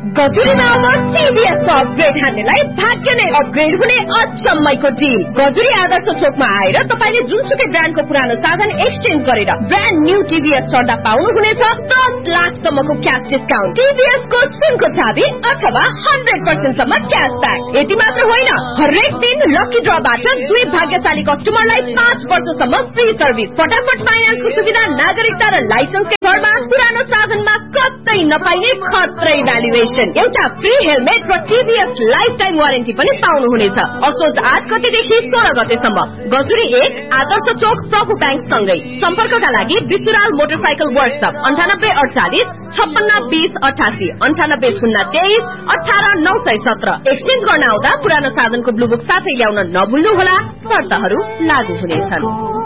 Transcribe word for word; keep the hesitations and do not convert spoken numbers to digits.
गजुरीमा अब टिभीएस अपग्रेड हान्नेलाई भाग्य नै अपग्रेड हुने अचम्मैको डिल। गजुरी आदर्श चोकमा आएर तपाईले जुनसुकै ब्रान्डको पुरानो साधन एक्सचेन्ज गरेर ब्रान्ड न्यू टिभीएस चढ्दा पाउनुहुनेछ दस लाख सम्मको क्याश डिस्काउन्ट, टिभीएस को सुनको चाबी अथवा हन्ड्रेड पर्सेन्ट सम्म क्याश ब्याक। यति मात्र होइन, हरेक दिन लकी ड्रबाट दुई भाग्यशाली कस्टमरलाई पाँच वर्षसम्म फ्री सर्भिस, फटाफट फाइनान्सको सुविधा, नागरिकता र लाइसेन्सकै भरमा पुरानो साधनमा कतै नपाइने खत्रै भ्यालुएसन, एउटा फ्री हेलमेट र टिभीएस लाइफ टाइम वारेन्टी पनि पाउनुहुनेछ। असोज आठ गतेदेखि सोह्र गतेसम्म गजुरी एक आदर्श चोक प्रभु ब्याङ्क सँगै। सम्पर्कका लागि विसुराल मोटरसाइकल वर्कशप अन्ठानब्बे अडचालिस छप्पन्न बीस अठासी अन्ठानब्बे शून्य तेइस अठार नौ सय सत्र। एक्सचेन्ज गर्न आउँदा पुरानो साधनको ब्लू बुक साथै ल्याउन नभुल्नुहोला, शर्तहरू लागू हुनेछन्।